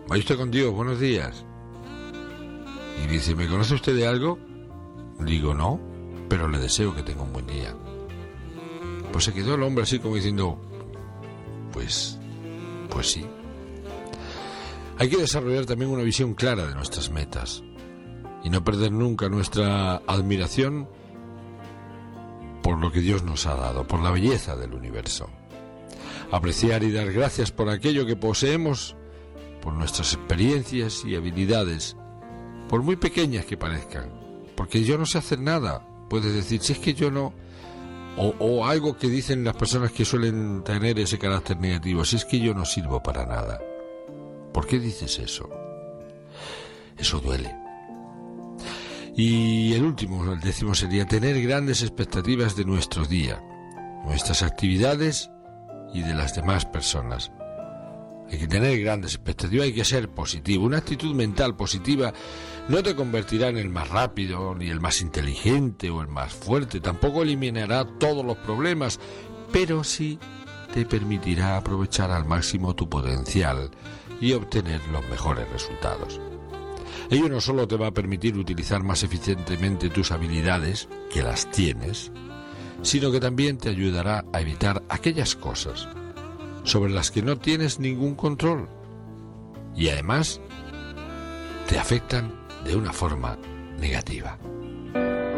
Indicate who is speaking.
Speaker 1: ¿Va usted con Dios? Buenos días. Y dice, ¿me conoce usted de algo? Digo, no, pero le deseo que tenga un buen día. Pues se quedó el hombre así como diciendo, pues sí. Hay que desarrollar también una visión clara de nuestras metas y no perder nunca nuestra admiración por lo que Dios nos ha dado, por la belleza del universo. Apreciar y dar gracias por aquello que poseemos, por nuestras experiencias y habilidades, por muy pequeñas que parezcan, porque yo no sé hacer nada. Puedes decir, si es que yo no... O algo que dicen las personas que suelen tener ese carácter negativo, si es que yo no sirvo para nada. ¿Por qué dices eso? Eso duele. Y el último, el 10º, sería tener grandes expectativas de nuestro día, nuestras actividades y de las demás personas. Hay que tener grandes expectativas, hay que ser positivo. Una actitud mental positiva no te convertirá en el más rápido, ni el más inteligente o el más fuerte. Tampoco eliminará todos los problemas, pero sí te permitirá aprovechar al máximo tu potencial y obtener los mejores resultados. Ello no solo te va a permitir utilizar más eficientemente tus habilidades, que las tienes, sino que también te ayudará a evitar aquellas cosas sobre las que no tienes ningún control y además te afectan de una forma negativa.